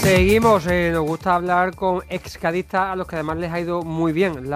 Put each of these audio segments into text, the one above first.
Seguimos, nos gusta hablar con excadistas a los que además les ha ido muy bien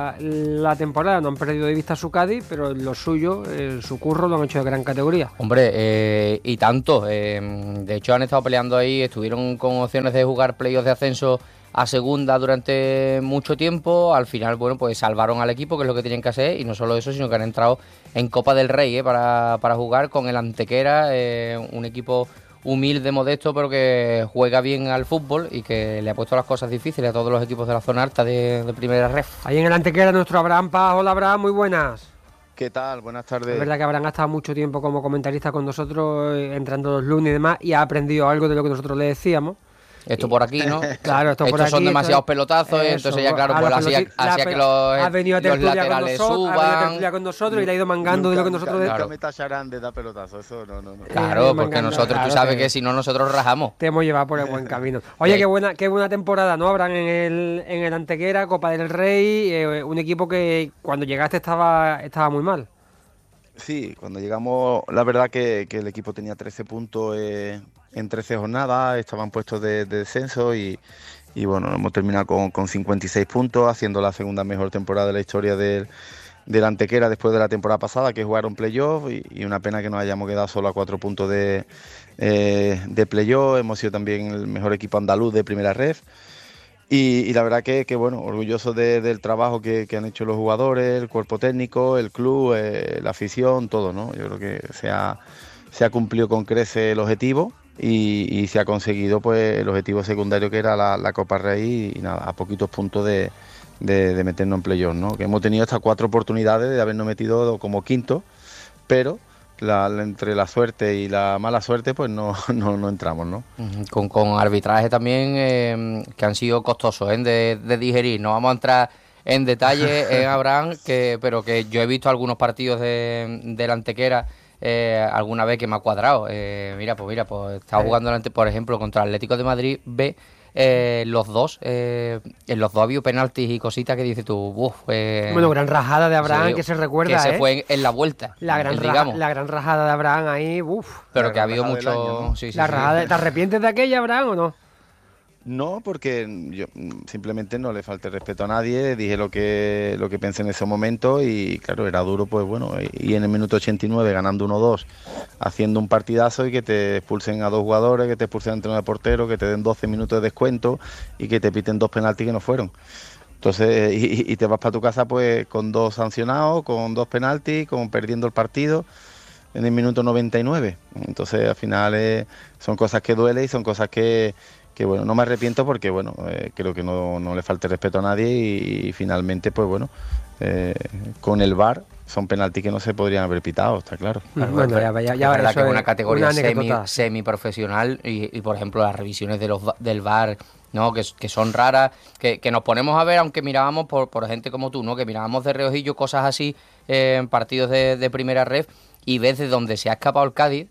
la temporada. No han perdido de vista su Cádiz, pero lo suyo, su curro, lo han hecho de gran categoría. Hombre, y tanto. De hecho, han estado peleando ahí, estuvieron con opciones de jugar playoffs de ascenso a segunda durante mucho tiempo. Al final, bueno, pues salvaron al equipo, que es lo que tenían que hacer, y no solo eso, sino que han entrado en Copa del Rey para jugar con el Antequera, un equipo humilde, modesto, pero que juega bien al fútbol y que le ha puesto las cosas difíciles a todos los equipos de la zona alta de primera ref. Ahí en el Antequera nuestro Abraham Paz. Hola Abraham, muy buenas. ¿Qué tal? Buenas tardes. Es verdad que Abraham ha estado mucho tiempo como comentarista con nosotros, entrando los lunes y demás, y ha aprendido algo de lo que nosotros le decíamos. Esto por aquí, ¿no? Claro, estos por aquí, son demasiados pelotazos, entonces ya claro, pues hacía que los laterales suban. Ha venido a tertulia con nosotros y le ha ido mangando de lo que nosotros decimos. Nunca me tacharán de dar pelotazo, eso no. Claro, porque nosotros, tú sabes que si no, nosotros rajamos. Te hemos llevado por el buen camino. Oye, qué buena temporada, ¿no? Habrán en el Antequera, Copa del Rey, un equipo que cuando llegaste estaba muy mal. Sí, cuando llegamos, la verdad que el equipo tenía 13 puntos en 13 jornadas, estaban puestos de descenso y bueno, hemos terminado con 56 puntos, haciendo la segunda mejor temporada de la historia del Antequera después de la temporada pasada, que jugaron playoff, y una pena que nos hayamos quedado solo a 4 puntos de playoff. Hemos sido también el mejor equipo andaluz de primera ref. Y la verdad que bueno, orgulloso del trabajo que han hecho los jugadores, el cuerpo técnico, el club, la afición, todo, ¿no? Yo creo que se ha cumplido con creces el objetivo y se ha conseguido pues el objetivo secundario, que era la Copa Rey, y nada, a poquitos puntos de meternos en playoff, ¿no? Que hemos tenido hasta 4 oportunidades de habernos metido como quinto, pero entre la suerte y la mala suerte pues no entramos, ¿no? Con arbitraje también que han sido costosos de digerir. No vamos a entrar en detalle, Abraham, pero que yo he visto algunos partidos de la Antequera alguna vez que me ha cuadrado. Mira, pues estaba jugando por ejemplo contra el Atlético de Madrid B. En los dos ha habido penaltis y cositas que dices tú, bueno, gran rajada de Abraham, sí, que se recuerda, que se fue en la vuelta, la gran rajada de Abraham ahí, pero que ha habido mucho, sí, rajada. ¿Te arrepientes de aquella, Abraham, o no? No, porque yo simplemente no le falté respeto a nadie, dije lo que pensé en ese momento, y claro, era duro, pues bueno, y en el minuto 89 ganando 1-2, haciendo un partidazo, y que te expulsen a 2 jugadores, que te expulsen a entrenador de portero, que te den 12 minutos de descuento y que te piten 2 penaltis que no fueron. Entonces, y te vas para tu casa pues con 2 sancionados, con 2 penaltis, con perdiendo el partido en el minuto 99. Entonces, al final son cosas que duelen y son cosas que bueno, no me arrepiento, porque bueno, creo que no le falte respeto a nadie, y finalmente pues bueno, con el VAR son penaltis que no se podrían haber pitado, está claro. Bueno, ya verdad que es una categoría semi-profesional y por ejemplo las revisiones del VAR, ¿no? que son raras, que nos ponemos a ver, aunque mirábamos por gente como tú, ¿no? Que mirábamos de reojillo cosas así en partidos de primera ref, y ves de donde se ha escapado el Cádiz,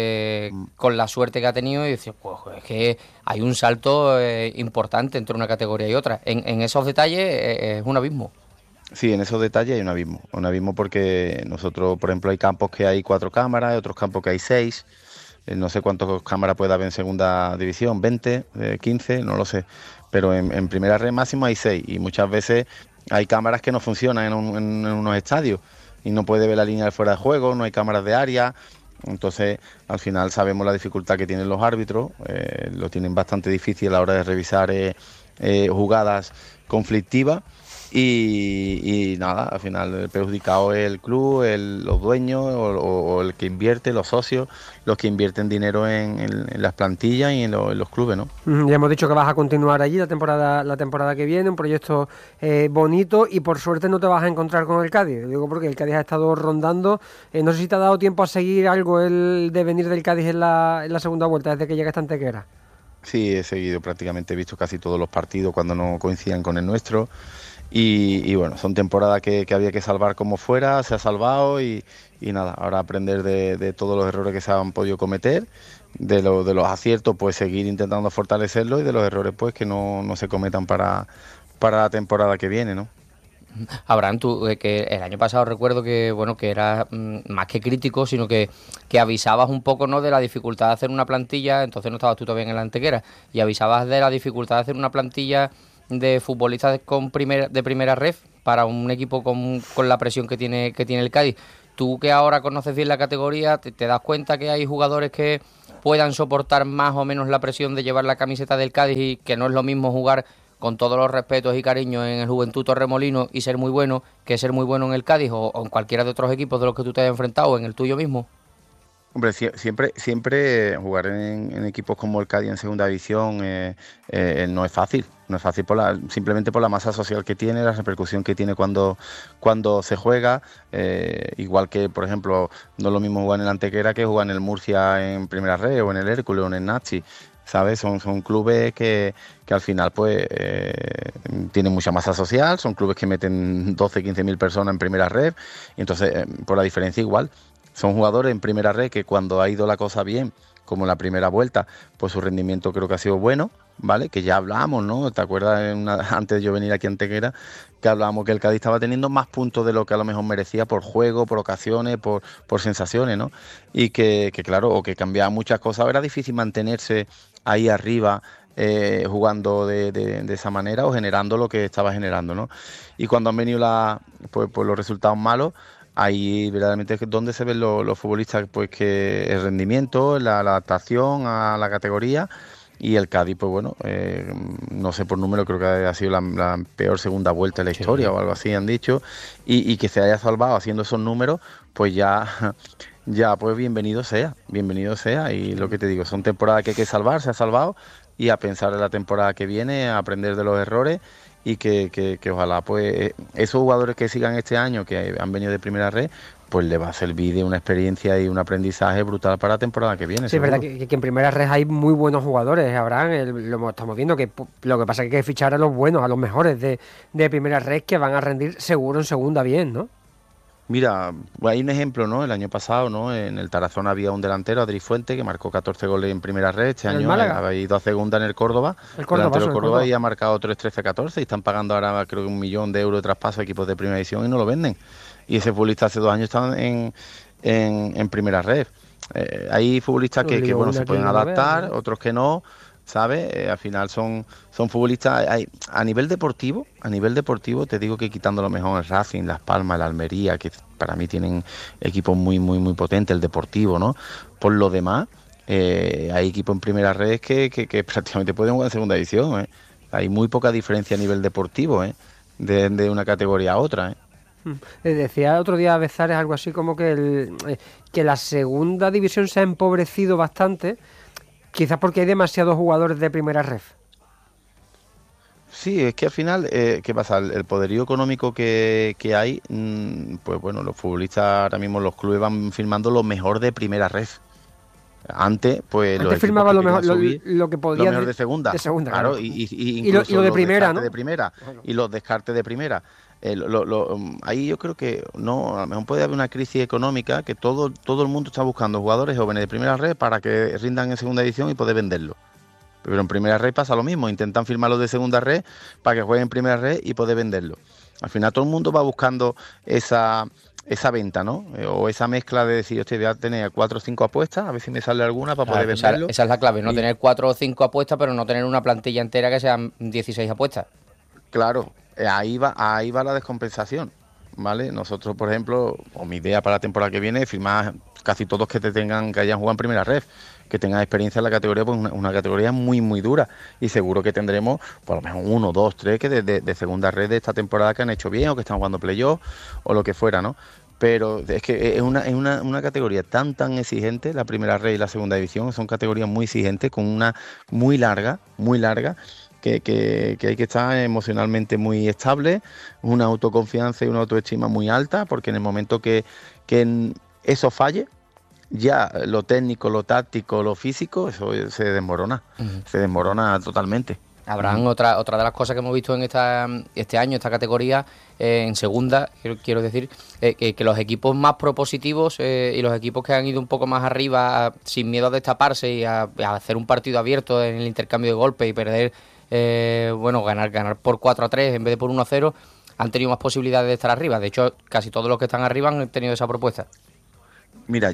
con la suerte que ha tenido, y decir, pues es que hay un salto importante entre una categoría y otra. En esos detalles es un abismo. Sí, en esos detalles hay un abismo porque nosotros, por ejemplo, hay campos que hay 4 cámaras, hay otros campos que hay 6, no sé cuántas cámaras puede haber en segunda división, 20, 15, no lo sé, pero en primera red máximo hay 6, y muchas veces hay cámaras que no funcionan en unos estadios y no puede ver la línea de fuera de juego, no hay cámaras de área. Entonces, al final sabemos la dificultad que tienen los árbitros, lo tienen bastante difícil a la hora de revisar jugadas conflictivas, y nada, al final el perjudicado es el club, los dueños o el que invierte, los socios, los que invierten dinero en las plantillas y en los clubes, ¿no? Ya hemos dicho que vas a continuar allí la temporada que viene, un proyecto bonito, y por suerte no te vas a encontrar con el Cádiz. Lo digo porque el Cádiz ha estado rondando. No sé si te ha dado tiempo a seguir algo el devenir del Cádiz en la segunda vuelta desde que llegaste a Antequera. Sí, he seguido prácticamente, he visto casi todos los partidos cuando no coincidían con el nuestro. Y bueno, son temporadas que había que salvar como fuera, se ha salvado, y nada, ahora aprender de todos los errores que se han podido cometer, de los aciertos pues seguir intentando fortalecerlos, y de los errores pues que no se cometan para la temporada que viene, ¿no? Abraham, tú, que el año pasado recuerdo que bueno que eras más que crítico, sino que avisabas un poco, ¿no?, de la dificultad de hacer una plantilla. Entonces no estabas tú todavía en la Antequera, y avisabas de la dificultad de hacer una plantilla de futbolistas de primera ref para un equipo con la presión que tiene el Cádiz. Tú, que ahora conoces bien la categoría, te das cuenta que hay jugadores que puedan soportar más o menos la presión de llevar la camiseta del Cádiz, y que no es lo mismo jugar, con todos los respetos y cariños, en el Juventud Torremolinos y ser muy bueno, que ser muy bueno en el Cádiz o en cualquiera de otros equipos de los que tú te hayas enfrentado, o en el tuyo mismo? Hombre, siempre jugar en equipos como el Cádiz en segunda división no es fácil. No es fácil simplemente por la masa social que tiene, la repercusión que tiene cuando se juega. Igual que, por ejemplo, no es lo mismo jugar en el Antequera que jugar en el Murcia en Primera Red, o en el Hércules, o en el Nachi. ¿Sabes? Son clubes que al final pues tienen mucha masa social, son clubes que meten 12, 15 mil personas en Primera Red, y entonces por la diferencia igual. Son jugadores en Primera Red que cuando ha ido la cosa bien, como en la primera vuelta, pues su rendimiento creo que ha sido bueno, ¿vale? Que ya hablábamos, ¿no? ¿Te acuerdas antes de yo venir aquí a Antequera, que hablábamos que el Cádiz estaba teniendo más puntos de lo que a lo mejor merecía por juego, por ocasiones, por sensaciones, ¿no? Y que claro, o que cambiaba muchas cosas, era difícil mantenerse ahí arriba, jugando de esa manera o generando lo que estaba generando, ¿no? Y cuando han venido pues los resultados malos, ahí verdaderamente es donde se ven los futbolistas, pues que el rendimiento, la adaptación a la categoría. Y el Cádiz, pues bueno, no sé por número, creo que ha sido la peor segunda vuelta de la historia, o algo así han dicho, y que se haya salvado haciendo esos números, pues ya pues bienvenido sea, y lo que te digo, son temporadas que hay que salvar, se ha salvado, y a pensar en la temporada que viene, a aprender de los errores, y que ojalá pues esos jugadores que sigan este año, que han venido de Primera Red, pues le va a servir de una experiencia y un aprendizaje brutal para la temporada que viene. Sí, es verdad que en Primera Red hay muy buenos jugadores, Abraham, lo estamos viendo, que lo que pasa es que hay que fichar a los buenos, a los mejores de Primera Red, que van a rendir seguro en segunda bien, ¿no? Mira, hay un ejemplo, ¿no? El año pasado, ¿no? En el Tarazona había un delantero, Adri Fuente, que marcó 14 goles en Primera Red. Este año ha ido a segunda en el Córdoba. El Córdoba, y ha marcado 3, 13, 14, y están pagando ahora creo que 1 millón de euros de traspaso a equipos de Primera División y no lo venden. Y ese futbolista hace 2 años estaba en Primera Red. Hay futbolistas que bueno, se pueden adaptar, otros que no, ¿sabes? Al final son futbolistas. A nivel deportivo te digo que, quitando lo mejor el Racing, Las Palmas, el Almería, que para mí tienen equipos muy muy muy potentes, el Deportivo, ¿no? Por lo demás, hay equipos en Primera Red que prácticamente pueden jugar en segunda división, ¿eh? Hay muy poca diferencia a nivel deportivo, ¿eh? De una categoría a otra, ¿eh? Decía otro día Bezares algo así como que la segunda división se ha empobrecido bastante, quizás porque hay demasiados jugadores de Primera Ref. Sí, es que al final, ¿qué pasa? El poderío económico que hay, pues bueno, los futbolistas ahora mismo, los clubes van firmando lo mejor de Primera Ref. Antes firmaba lo mejor, lo que podía, lo mejor de segunda, claro. Y lo de primera, ¿no? De primera, y los descartes de primera. Ahí yo creo que no, a lo mejor puede haber una crisis económica, que todo el mundo está buscando jugadores jóvenes de Primera Red para que rindan en segunda división y poder venderlo. Pero en Primera Red pasa lo mismo, intentan firmarlos de Segunda Red para que jueguen en Primera Red y poder venderlo. Al final todo el mundo va buscando esa venta, ¿no? O esa mezcla de decir, hostia, voy a tener 4 o 5 apuestas, a ver si me sale alguna para poder venderlo. Esa es la clave, no tener 4 o 5 apuestas, pero no tener una plantilla entera que sean 16 apuestas. Claro, ahí va la descompensación, ¿vale? Nosotros, por ejemplo, o mi idea para la temporada que viene es firmar casi todos que hayan jugado en Primera Red, que tengan experiencia en la categoría, pues una categoría muy muy dura, y seguro que tendremos por lo menos 1, 2, 3 que de Segunda Red de esta temporada que han hecho bien, o que están jugando playoff o lo que fuera, ¿no? Pero es que es una categoría tan exigente, la Primera Red y la Segunda División son categorías muy exigentes, con una muy larga, que hay que estar emocionalmente muy estable, una autoconfianza y una autoestima muy alta, porque en el momento que eso falle, ya lo técnico, lo táctico, lo físico, eso se desmorona, se desmorona totalmente. Abraham, otra de las cosas que hemos visto en este año, esta categoría, en segunda, quiero decir, que los equipos más propositivos y los equipos que han ido un poco más arriba, sin miedo a destaparse y a hacer un partido abierto en el intercambio de golpes y perder, ganar por 4-3 en vez de por 1-0, han tenido más posibilidades de estar arriba. De hecho, casi todos los que están arriba han tenido esa propuesta. Mira,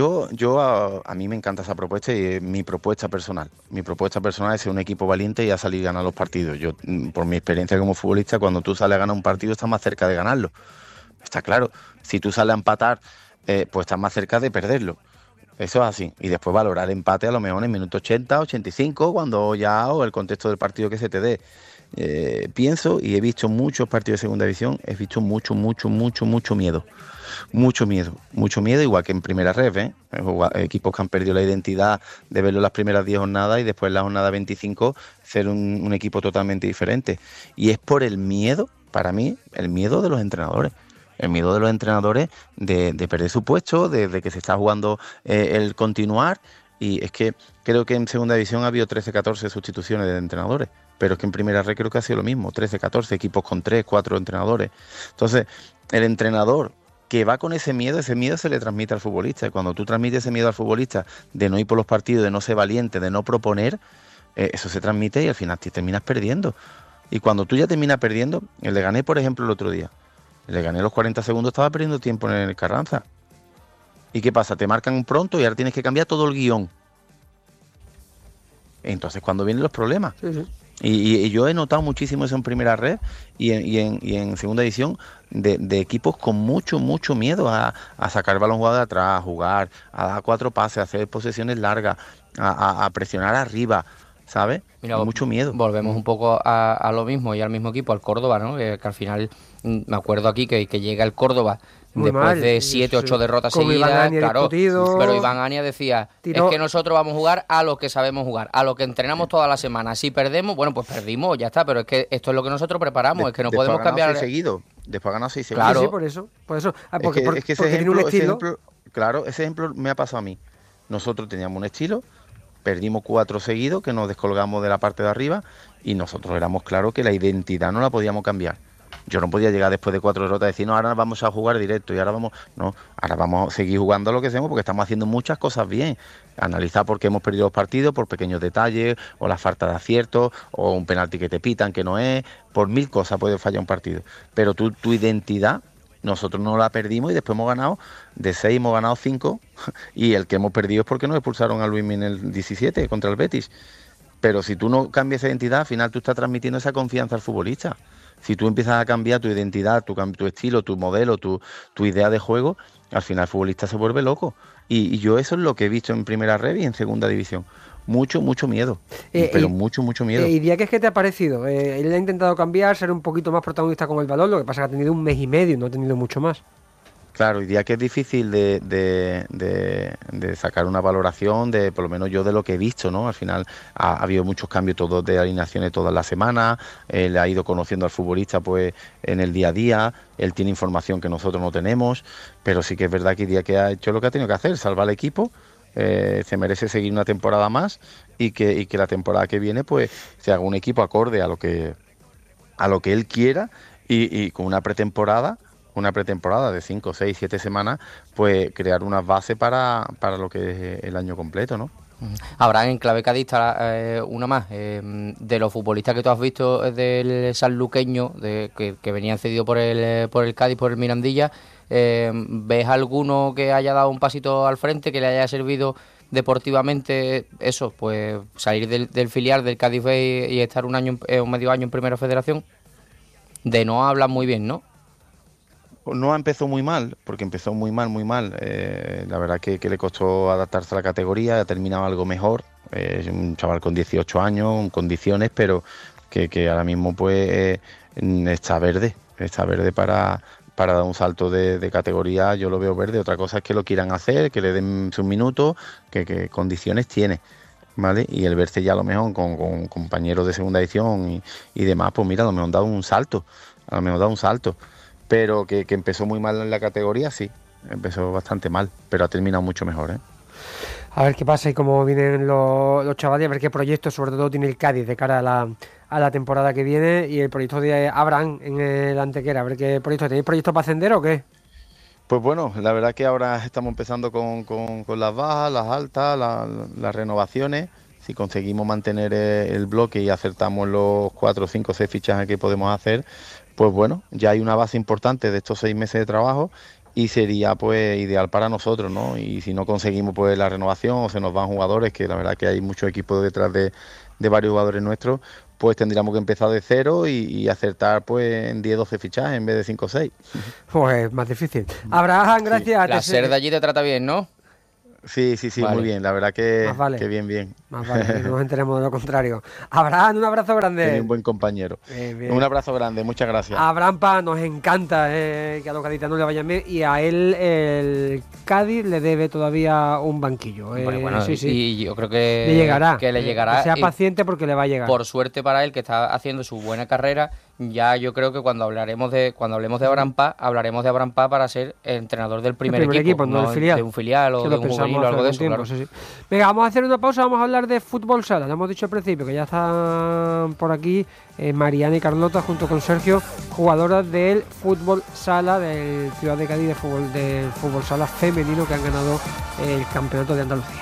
a mí me encanta esa propuesta y es mi propuesta personal. Mi propuesta personal es ser un equipo valiente y a salir a ganar los partidos. Yo, por mi experiencia como futbolista, cuando tú sales a ganar un partido estás más cerca de ganarlo. Está claro. Si tú sales a empatar, pues estás más cerca de perderlo. Eso es así. Y después valorar empate a lo mejor en minuto 80, 85, cuando ya o el contexto del partido que se te dé. Pienso y he visto muchos partidos de segunda división, he visto mucho miedo. Mucho miedo, igual que en primera ref, equipos que han perdido la identidad de verlo las primeras 10 jornadas y después en la jornada 25 ser un equipo totalmente diferente. Y es por el miedo, para mí, el miedo de los entrenadores. El miedo de los entrenadores de perder su puesto, de que se está jugando el continuar. Y es que creo que en segunda división ha habido 13-14 sustituciones de entrenadores. Pero es que en primera red creo que ha sido lo mismo, 13-14 equipos con 3-4 entrenadores. Entonces, el entrenador que va con ese miedo se le transmite al futbolista. Y cuando tú transmites ese miedo al futbolista de no ir por los partidos, de no ser valiente, de no proponer, eso se transmite y al final te terminas perdiendo. Y cuando tú ya terminas perdiendo, el Leganés, por ejemplo, el otro día, el Leganés los 40 segundos estaba perdiendo tiempo en el Carranza. ¿Y qué pasa? Te marcan pronto y ahora tienes que cambiar todo el guión. Entonces, ¿cuándo vienen los problemas? Sí. Y yo he notado muchísimo eso en primera red y en segunda división de equipos con mucho miedo a sacar el balón jugado de atrás, a jugar, a dar 4 pases, a hacer posesiones largas, a presionar arriba, ¿sabes? Mira, mucho miedo. Volvemos un poco a lo mismo y al mismo equipo, al Córdoba, ¿no? Que al final, me acuerdo aquí que llega el Córdoba muy después mal, de 7, 8 derrotas como seguidas, claro, pero Iván Ania decía, es que nosotros vamos a jugar a lo que sabemos jugar, a lo que entrenamos toda la semana. Si perdemos, bueno, pues perdimos, ya está, pero es que esto es lo que nosotros preparamos, es que no podemos cambiar. Después ha ganado 6 seguidos. Claro. Sí, por eso. Porque tiene un estilo. Claro, ese ejemplo me ha pasado a mí. Nosotros teníamos un estilo, perdimos 4 seguidos, que nos descolgamos de la parte de arriba, y nosotros éramos claros que la identidad no la podíamos cambiar. Yo no podía llegar después de 4 derrotas y decir, no, ahora vamos a jugar directo y ahora vamos a seguir jugando lo que hacemos porque estamos haciendo muchas cosas bien. Analizar por qué hemos perdido los partidos, por pequeños detalles, o la falta de acierto, o un penalti que te pitan que no es, por 1000 cosas puede fallar un partido. Pero tu identidad, nosotros no la perdimos y después hemos ganado, de 6 hemos ganado 5 y el que hemos perdido es porque nos expulsaron a Luis en el 17 contra el Betis. Pero si tú no cambias esa identidad, al final tú estás transmitiendo esa confianza al futbolista. Si tú empiezas a cambiar tu identidad, tu estilo, tu modelo, tu idea de juego, al final el futbolista se vuelve loco. Y yo eso es lo que he visto en primera red y en segunda división. Mucho miedo. Pero mucho miedo. ¿Y Diaquez qué te ha parecido? Él ha intentado cambiar, ser un poquito más protagonista con el balón, lo que pasa es que ha tenido 1 mes y medio, no ha tenido mucho más. Claro, y Diaquez es difícil de sacar una valoración de, por lo menos yo, de lo que he visto, ¿no? Al final ha habido muchos cambios todos de alineaciones todas las semanas, él ha ido conociendo al futbolista pues en el día a día, él tiene información que nosotros no tenemos, pero sí que es verdad que Diaquez ha hecho lo que ha tenido que hacer, salvar al equipo, se merece seguir una temporada más y que la temporada que viene pues se haga un equipo acorde a lo que él quiera y con una pretemporada de 5, 6, 7 semanas, pues crear unas bases para lo que es el año completo, ¿no? Habrá en clave cadista una más, de los futbolistas que tú has visto del sanluqueño, que venían cedido por el Cádiz, por el Mirandilla, ¿ves alguno que haya dado un pasito al frente, que le haya servido deportivamente eso, pues salir del filial del Cádiz B y estar un medio año en Primera Federación? De no hablan muy bien, ¿no? No empezó muy mal, porque empezó muy mal. La verdad que le costó adaptarse a la categoría, ha terminado algo mejor. Es un chaval con 18 años, con condiciones, pero que ahora mismo pues está verde para dar un salto de categoría. Yo lo veo verde. Otra cosa es que lo quieran hacer, que le den sus minutos, que condiciones tiene, ¿vale? Y el verse ya a lo mejor con compañeros de segunda edición y demás, pues mira, a lo mejor da un salto. Pero que empezó muy mal en la categoría, sí, empezó bastante mal, pero ha terminado mucho mejor, ¿eh? A ver qué pasa y cómo vienen los chavales, a ver qué proyectos sobre todo tiene el Cádiz de cara a la temporada que viene y el proyecto de Abraham en el Antequera, a ver qué proyectos. ¿Tenéis proyectos para ascender o qué? Pues bueno, la verdad que ahora estamos empezando con las bajas, las altas, las renovaciones. si conseguimos mantener el bloque y acertamos los 4, 5, 6 fichajes que podemos hacer, pues bueno, ya hay una base importante de estos 6 meses de trabajo y sería pues ideal para nosotros, ¿no? Y si no conseguimos pues la renovación o se nos van jugadores, que la verdad que hay muchos equipos detrás de varios jugadores nuestros, pues tendríamos que empezar de cero y acertar pues en 10, 12 fichajes en vez de 5 o 6. Pues más difícil. Abraham, gracias. Sí. La SER de allí te trata bien, ¿no? Sí, vale. Muy bien, la verdad que bien. Más vale, que no nos enteremos de lo contrario. Abraham, un abrazo grande. Tiene un buen compañero. Bien. Un abrazo grande, muchas gracias. A Abraham nos encanta que a los gaditanos le vayan bien y a él el Cádiz le debe todavía un banquillo. Bueno, sí. Y yo creo que le llegará. Que le llegará. Que sea paciente porque le va a llegar. Por suerte para él, que está haciendo su buena carrera, ya yo creo que cuando hablemos de Abraham Paz, hablaremos de Abraham Paz para ser entrenador del primer equipo, no del filial. De un filial o de un juvenil o algo de eso. Claro. Sí. Venga, vamos a hacer una pausa, vamos a hablar de fútbol sala. Lo hemos dicho al principio, que ya están por aquí Mariana y Carlota junto con Sergio, jugadoras del fútbol sala del Ciudad de Cádiz del fútbol sala femenino que han ganado el campeonato de Andalucía.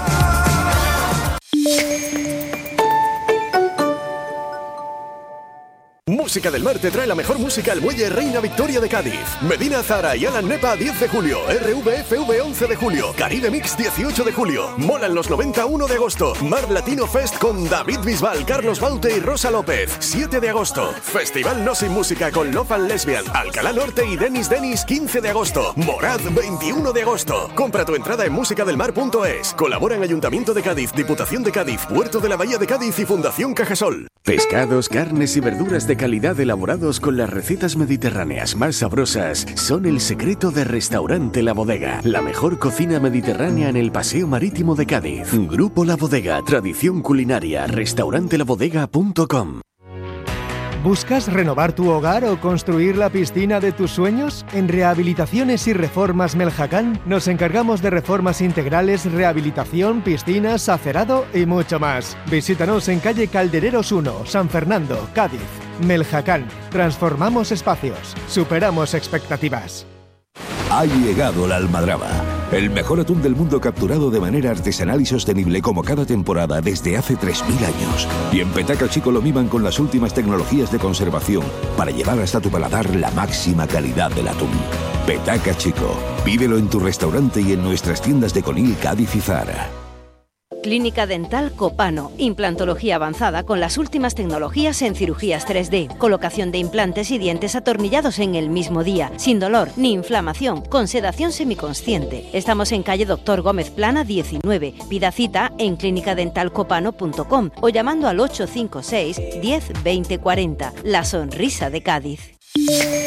Música del Mar te trae la mejor música al Muelle Reina Victoria de Cádiz. Medina Zara y Alan Nepa 10 de julio. RVFV 11 de julio. Caribe Mix 18 de julio. Molan los 91 de agosto. Mar Latino Fest con David Bisbal, Carlos Baute y Rosa López 7 de agosto. Festival No Sin Música con Love and Lesbian, Alcalá Norte y Denis 15 de agosto. Morad 21 de agosto. Compra tu entrada en musicadelmar.es. Colaboran Ayuntamiento de Cádiz, Diputación de Cádiz, Puerto de la Bahía de Cádiz y Fundación Cajasol. Pescados, carnes y verduras de calidad elaborados con las recetas mediterráneas más sabrosas son el secreto de Restaurante La Bodega, la mejor cocina mediterránea en el Paseo Marítimo de Cádiz. Grupo La Bodega, tradición culinaria, restaurantelabodega.com. ¿Buscas renovar tu hogar o construir la piscina de tus sueños? En Rehabilitaciones y Reformas Meljacán nos encargamos de reformas integrales, rehabilitación, piscinas, acerado y mucho más. Visítanos en calle Caldereros 1, San Fernando, Cádiz. Meljacán. Transformamos espacios. Superamos expectativas. Ha llegado la almadraba, el mejor atún del mundo capturado de manera artesanal y sostenible como cada temporada desde hace 3.000 años. Y en Petaca Chico lo miman con las últimas tecnologías de conservación para llevar hasta tu paladar la máxima calidad del atún. Petaca Chico, pídelo en tu restaurante y en nuestras tiendas de Conil, Cádiz y Zara. Clínica Dental Copano, implantología avanzada con las últimas tecnologías en cirugías 3D, colocación de implantes y dientes atornillados en el mismo día, sin dolor ni inflamación, con sedación semiconsciente. Estamos en calle Doctor Gómez Plana 19. Pida cita en clinicadentalcopano.com o llamando al 856 10 20 40. La sonrisa de Cádiz.